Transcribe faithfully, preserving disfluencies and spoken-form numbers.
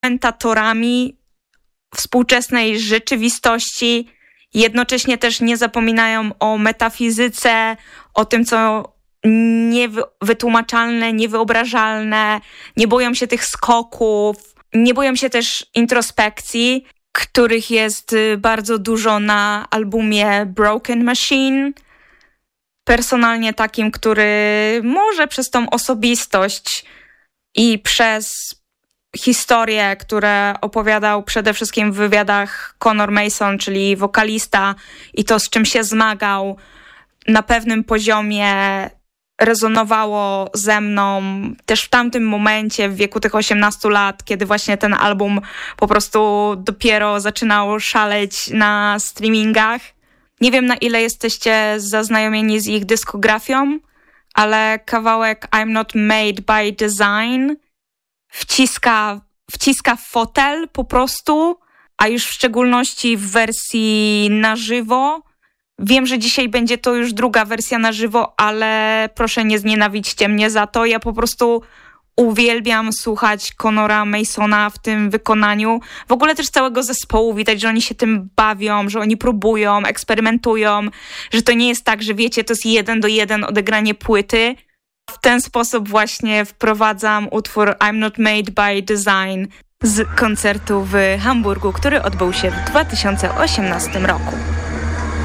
komentatorami współczesnej rzeczywistości. Jednocześnie też nie zapominają o metafizyce, o tym, co niewytłumaczalne, niewyobrażalne. Nie boją się tych skoków, nie boją się też introspekcji, których jest bardzo dużo na albumie Broken Machine. Personalnie takim, który może przez tą osobistość i przez historie, które opowiadał przede wszystkim w wywiadach Conor Mason, czyli wokalista, i to, z czym się zmagał, na pewnym poziomie rezonowało ze mną też w tamtym momencie, w wieku tych osiemnastu lat, kiedy właśnie ten album po prostu dopiero zaczynał szaleć na streamingach. Nie wiem, na ile jesteście zaznajomieni z ich dyskografią, ale kawałek I'm Not Made by Design wciska, wciska w fotel po prostu, a już w szczególności w wersji na żywo. Wiem, że dzisiaj będzie to już druga wersja na żywo, ale proszę nie znienawidźcie mnie za to. Ja po prostu uwielbiam słuchać Conora Masona w tym wykonaniu. W ogóle też całego zespołu widać, że oni się tym bawią, że oni próbują, eksperymentują, że to nie jest tak, że wiecie, to jest jeden do jeden odegranie płyty. W ten sposób właśnie wprowadzam utwór I'm Not Made by Design z koncertu w Hamburgu, który odbył się w dwa tysiące osiemnastym roku.